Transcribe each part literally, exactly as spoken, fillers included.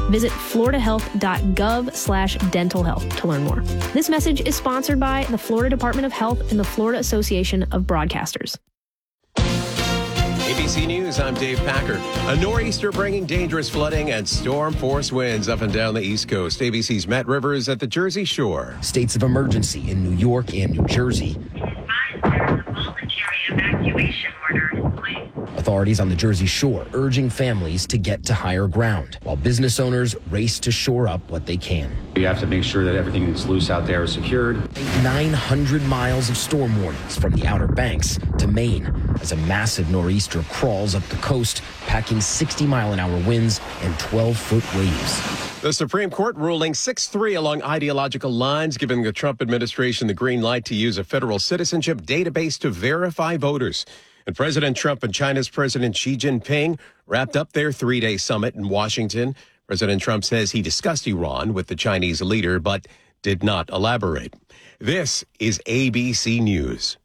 Visit floridahealth.gov slash dental health to learn more. This message is sponsored by the Florida Department of Health and the Florida Association of Broadcasters. A B C News, I'm Dave Packer. A nor'easter bringing dangerous flooding and storm-force winds up and down the East Coast. A B C's Matt Rivers at the Jersey Shore. States of emergency in New York and New Jersey. There's a voluntary evacuation order in place. Authorities on the Jersey Shore urging families to get to higher ground, while business owners race to shore up what they can. We have to make sure that everything that's loose out there is secured. nine hundred miles of storm warnings from the Outer Banks to Maine as a massive nor'easter crawls up the coast, packing sixty mile an hour winds and twelve foot waves. The Supreme Court ruling six three along ideological lines, giving the Trump administration the green light to use a federal citizenship database to verify voters. And President Trump and China's President Xi Jinping wrapped up their three-day summit in Washington. President Trump says he discussed Iran with the Chinese leader, but did not elaborate. This is A B C News.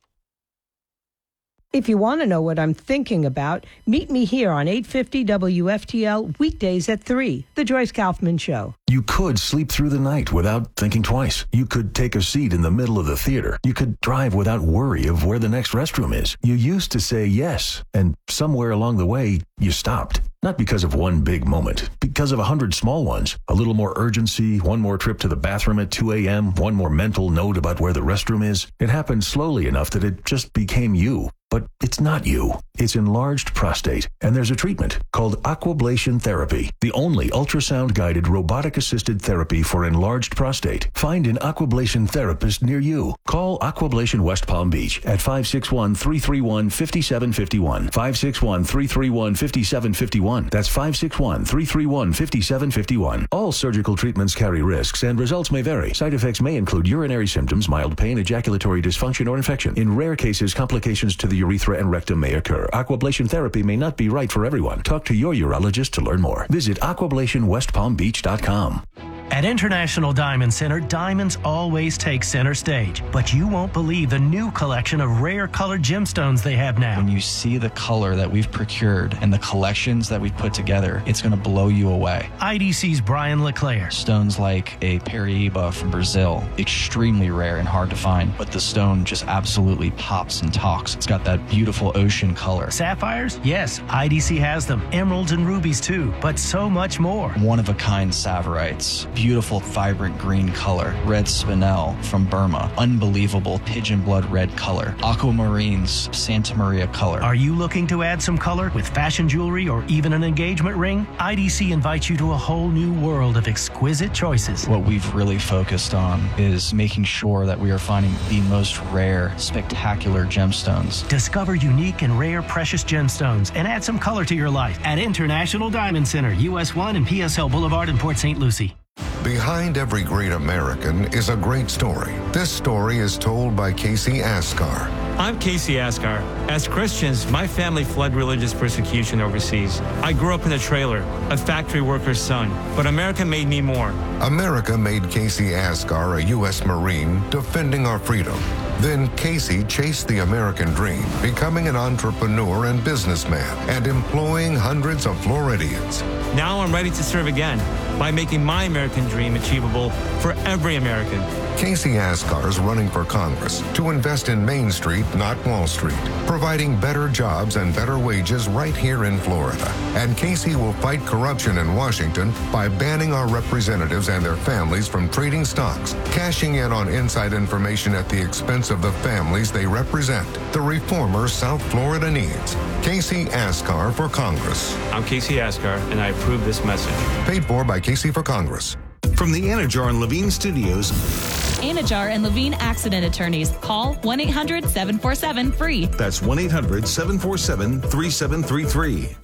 If you want to know what I'm thinking about, meet me here on eight fifty W F T L weekdays at three, The Joyce Kaufman Show. You could sleep through the night without thinking twice. You could take a seat in the middle of the theater. You could drive without worry of where the next restroom is. You used to say yes, and somewhere along the way, you stopped. Not because of one big moment, because of a hundred small ones. A little more urgency, one more trip to the bathroom at two a.m., one more mental note about where the restroom is. It happened slowly enough that it just became you. But it's not you. It's enlarged prostate, and there's a treatment called Aquablation Therapy, the only ultrasound-guided robotic-assisted therapy for enlarged prostate. Find an Aquablation therapist near you. Call Aquablation West Palm Beach at five six one, three three one, five seven five one, five six one, three three one, five seven five one. That's five six one, three three one, five seven five one. All surgical treatments carry risks, and results may vary. Side effects may include urinary symptoms, mild pain, ejaculatory dysfunction, or infection. In rare cases, complications to the urethra and rectum may occur. Aquablation therapy may not be right for everyone. Talk to your urologist to learn more. Visit aquablation west palm beach dot com. At International Diamond Center, diamonds always take center stage. But you won't believe the new collection of rare colored gemstones they have now. When you see the color that we've procured and the collections that we've put together, it's going to blow you away. I D C's Brian LeClaire. Stones like a Paraíba from Brazil, extremely rare and hard to find, but the stone just absolutely pops and talks. It's got that beautiful ocean color. Sapphires? Yes, I D C has them. Emeralds and rubies too, but so much more. One-of-a-kind Saverites. Beautiful, vibrant green color. Red spinel from Burma. Unbelievable pigeon blood red color. Aquamarines, Santa Maria color. Are you looking to add some color with fashion jewelry or even an engagement ring? I D C invites you to a whole new world of exquisite choices. What we've really focused on is making sure that we are finding the most rare, spectacular gemstones. Discover unique and rare precious gemstones and add some color to your life at International Diamond Center, U S one and P S L Boulevard in Port Saint Lucie. Behind every great American is a great story. This story is told by Casey Askar. I'm Casey Askar. As Christians, my family fled religious persecution overseas. I grew up in a trailer, a factory worker's son, but America made me more. America made Casey Askar a U S Marine defending our freedom. Then Casey chased the American dream, becoming an entrepreneur and businessman and employing hundreds of Floridians. Now I'm ready to serve again by making my American dream achievable for every American. Casey Askar is running for Congress to invest in Main Street, not Wall Street, providing better jobs and better wages right here in Florida. And Casey will fight corruption in Washington by banning our representatives and their families from trading stocks, cashing in on inside information at the expense of the families they represent. The reformer South Florida needs. Casey Askar for Congress. I'm Casey Askar, and I approve this message. Paid for by Casey for Congress. From the Anajar and Levine Studios. Anajar and Levine Accident Attorneys. Call one eight hundred seven four seven free. That's one eight hundred seven four seven three seven three three.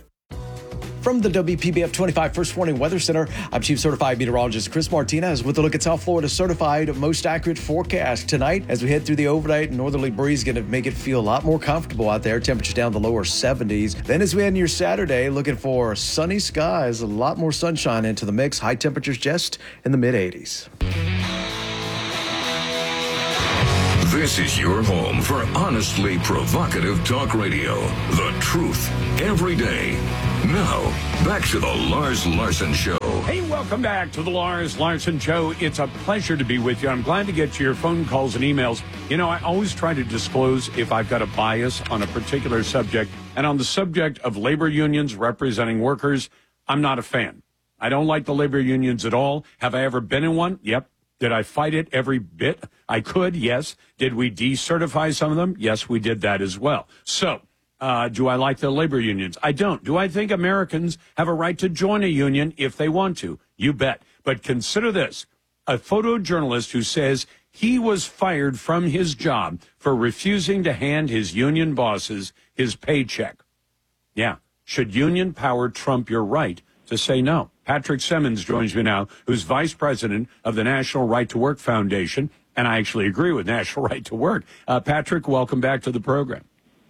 From the W P B F twenty-five First Warning Weather Center, I'm Chief Certified Meteorologist Chris Martinez with a look at South Florida's certified most accurate forecast. Tonight, as we head through the overnight, northerly breeze going to make it feel a lot more comfortable out there. Temperatures down the lower seventies. Then as we head into your Saturday, looking for sunny skies, a lot more sunshine into the mix. High temperatures just in the mid eighties. This is your home for honestly provocative talk radio. The truth every day. Now, back to the Lars Larson Show. Hey, welcome back to the Lars Larson Show. It's a pleasure to be with you. I'm glad to get to your phone calls and emails. You know, I always try to disclose if I've got a bias on a particular subject. And on the subject of labor unions representing workers, I'm not a fan. I don't like the labor unions at all. Have I ever been in one? Yep. Did I fight it every bit I could? Yes. Did we decertify some of them? Yes, we did that as well. So, Uh, do I like the labor unions? I don't. Do I think Americans have a right to join a union if they want to? You bet. But consider this. A photojournalist who says he was fired from his job for refusing to hand his union bosses his paycheck. Yeah. Should union power trump your right to say no? Patrick Simmons joins me now, who's vice president of the National Right to Work Foundation. And I actually agree with National Right to Work. Uh, Patrick, welcome back to the program.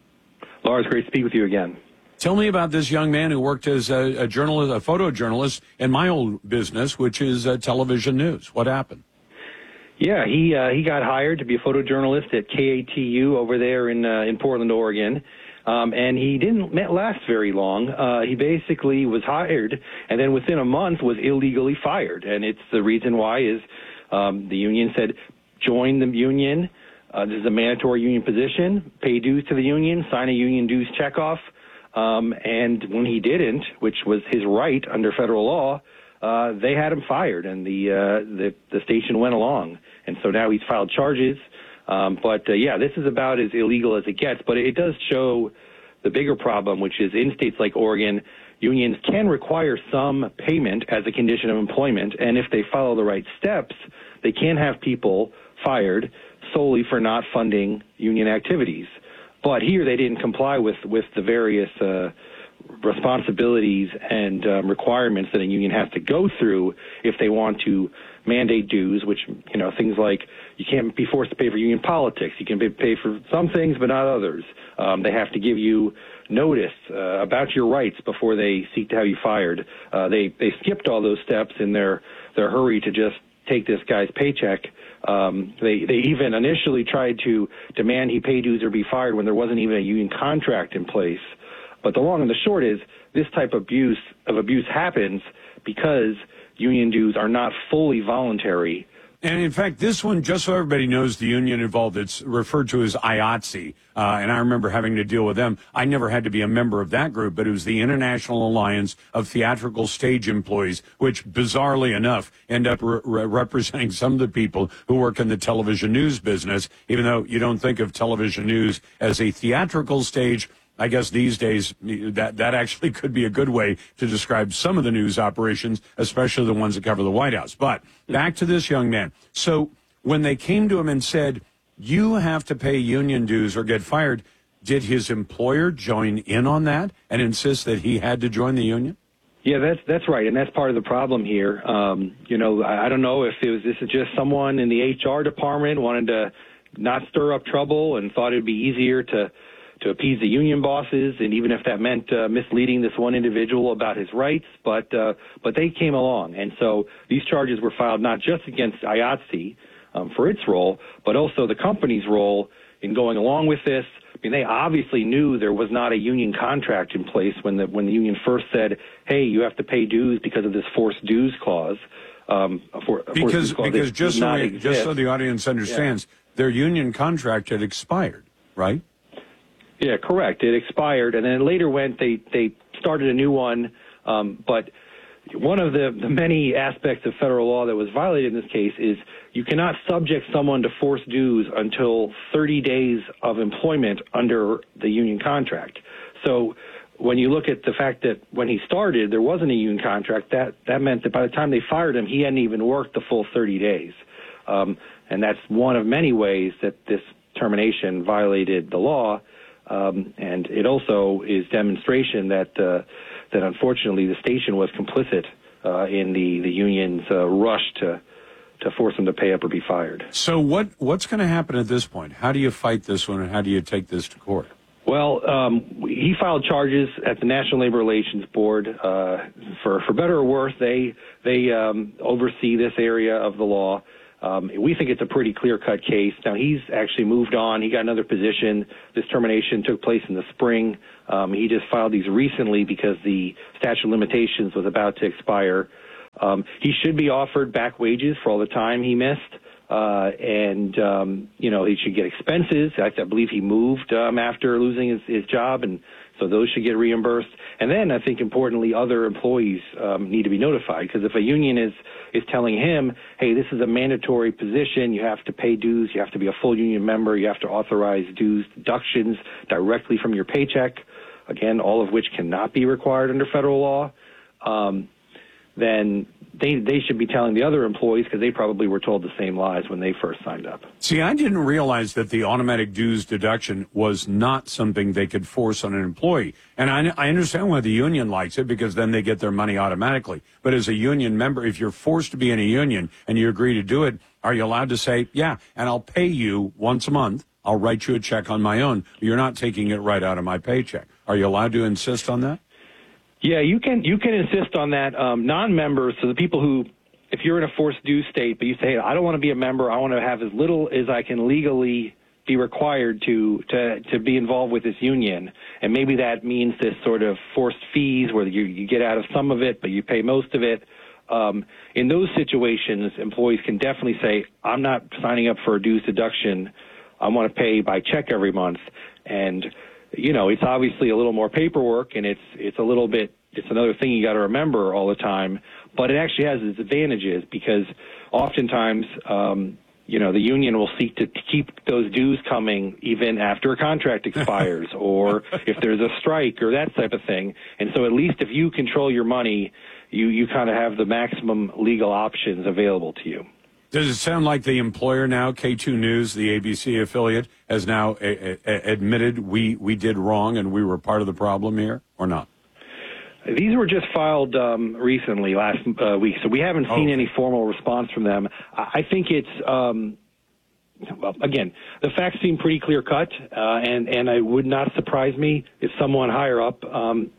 Lars, great to speak with you again. Tell me about this young man who worked as a, a journalist, a photojournalist in my old business, which is uh, television news. What happened? Yeah, he uh, he got hired to be a photojournalist at K A T U over there in uh, in Portland, Oregon, um, and he didn't last very long. Uh, he basically was hired, and then within a month was illegally fired. And it's the reason why is um, the union said, join the union. Uh, this is a mandatory union position, pay dues to the union, sign a union dues checkoff. Um, and when he didn't, which was his right under federal law, uh, they had him fired, and the, uh, the the station went along. And so now he's filed charges. Um, but, uh, yeah, this is about as illegal as it gets. But it does show the bigger problem, which is in states like Oregon, unions can require some payment as a condition of employment. And if they follow the right steps, they can have people fired solely for not funding union activities. But here they didn't comply with, with the various uh, responsibilities and um, requirements that a union has to go through if they want to mandate dues, which, you know, things like you can't be forced to pay for union politics. You can pay for some things, but not others. Um, they have to give you notice uh, about your rights before they seek to have you fired. Uh, they, they skipped all those steps in their, their hurry to just take this guy's paycheck. Um, they, they even initially tried to demand he pay dues or be fired when there wasn't even a union contract in place. But the long and the short is this type of abuse of abuse happens because union dues are not fully voluntary. And in fact, this one, just so everybody knows the union involved, it's referred to as I A T S E. Uh, and I remember having to deal with them. I never had to be a member of that group, but it was the International Alliance of Theatrical Stage Employees, which bizarrely enough end up re- re- representing some of the people who work in the television news business, even though you don't think of television news as a theatrical stage. I guess these days that, that actually could be a good way to describe some of the news operations, especially the ones that cover the White House. But back to this young man. So when they came to him and said, you have to pay union dues or get fired, did his employer join in on that and insist that he had to join the union? Yeah, that's that's right, and that's part of the problem here. Um, you know, I, I don't know if it was this is just someone in the H R department wanted to not stir up trouble and thought it'd be easier to to appease the union bosses, and even if that meant uh, misleading this one individual about his rights, but uh, but they came along, and so these charges were filed not just against I A T S E um, for its role, but also the company's role in going along with this. I mean, they obviously knew there was not a union contract in place when the when the union first said, "Hey, you have to pay dues because of this forced dues clause." Um, for, because clause because just so we, just so the audience understands, yeah. their union contract had expired, right? Yeah, correct. It expired, and then it later went. They they started a new one, um, but one of the, the many aspects of federal law that was violated in this case is you cannot subject someone to forced dues until thirty days of employment under the union contract. So when you look at the fact that when he started there wasn't a union contract, that that meant that by the time they fired him, he hadn't even worked the full thirty days, um, and that's one of many ways that this termination violated the law. Um, and it also is demonstration that uh, that unfortunately the station was complicit uh, in the the union's uh, rush to to force him to pay up or be fired. So what what's going to happen at this point? How do you fight this one, and how do you take this to court? Well, um, he filed charges at the National Labor Relations Board. Uh, for for better or worse, they they um, oversee this area of the law. Um, we think it's a pretty clear-cut case. Now, he's actually moved on. He got another position. This termination took place in the spring. Um, he just filed these recently because the statute of limitations was about to expire. Um, he should be offered back wages for all the time he missed. Uh, and, um, you know, he should get expenses. I, I believe he moved um, after losing his, his job, and so those should get reimbursed. And then I think importantly, other employees um, need to be notified, because if a union is, is telling him, hey, this is a mandatory position, you have to pay dues, you have to be a full union member, you have to authorize dues deductions directly from your paycheck, again, all of which cannot be required under federal law, um, then they they should be telling the other employees, because they probably were told the same lies when they first signed up. See, I didn't realize that the automatic dues deduction was not something they could force on an employee. And I, I understand why the union likes it, because then they get their money automatically. But as a union member, if you're forced to be in a union and you agree to do it, are you allowed to say, yeah, and I'll pay you once a month, I'll write you a check on my own. You're not taking it right out of my paycheck. Are you allowed to insist on that? Yeah, you can you can insist on that. Um, non-members, so the people who, if you're in a forced due state, but you say, hey, I don't want to be a member, I want to have as little as I can legally be required to to to be involved with this union, and maybe that means this sort of forced fees where you, you get out of some of it, but you pay most of it. Um, in those situations, employees can definitely say, I'm not signing up for a dues deduction. I want to pay by check every month. And you know, it's obviously a little more paperwork, and it's it's a little bit, it's another thing you got to remember all the time, but it actually has its advantages, because oftentimes, um, you know, the union will seek to keep those dues coming even after a contract expires, or if there's a strike or that type of thing. And so at least if you control your money, you, you kind of have the maximum legal options available to you. Does it sound like the employer now, K two News, the A B C affiliate, has now a, a, admitted we, we did wrong and we were part of the problem here, or not? These were just filed um, recently, last uh, week, so we haven't seen oh. any formal response from them. I think it's, um, well, again, the facts seem pretty clear-cut, uh, and, and it would not surprise me if someone higher up um,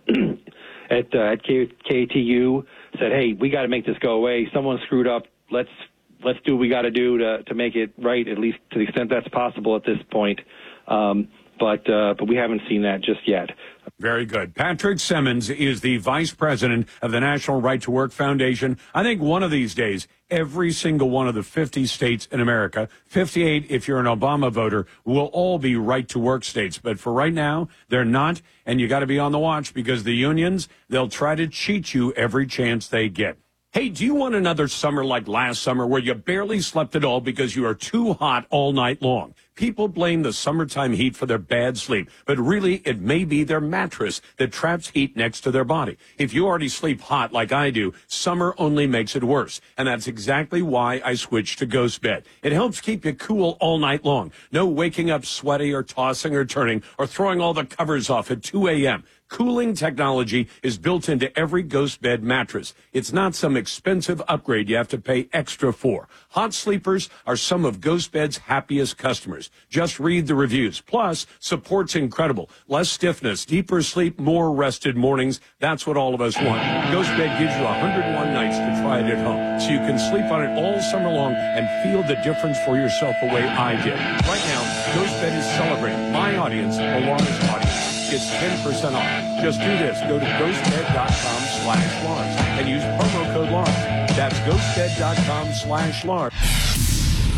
at, uh, at K A T U said, hey, we got to make this go away. Someone screwed up. Let's Let's do what we got to do to to make it right, at least to the extent that's possible at this point. Um, but uh, but we haven't seen that just yet. Very good. Patrick Simmons is the vice president of the National Right to Work Foundation. I think one of these days, every single one of the fifty states in America, fifty-eight if you're an Obama voter, will all be right to work states. But for right now, they're not, and you got to be on the watch, because the unions, they'll try to cheat you every chance they get. Hey, do you want another summer like last summer where you barely slept at all because you are too hot all night long? People blame the summertime heat for their bad sleep, but really it may be their mattress that traps heat next to their body. If you already sleep hot like I do, summer only makes it worse. And that's exactly why I switched to Ghost Bed. It helps keep you cool all night long. No waking up sweaty or tossing or turning or throwing all the covers off at two a.m. Cooling technology is built into every Ghost Bed mattress. It's not some expensive upgrade you have to pay extra for. Hot sleepers are some of Ghost Bed's happiest customers. Just read the reviews. Plus, support's incredible. Less stiffness, deeper sleep, more rested mornings. That's what all of us want. Ghost Bed gives you one hundred one nights to try it at home, so you can sleep on it all summer long and feel the difference for yourself the way I did. Right now, Ghost Bed is celebrating my audience, Alana's audience. It's ten percent off. Just do this. Go to ghostbed.com slash Lars and use promo code Lars. That's ghostbed.com slash Lars.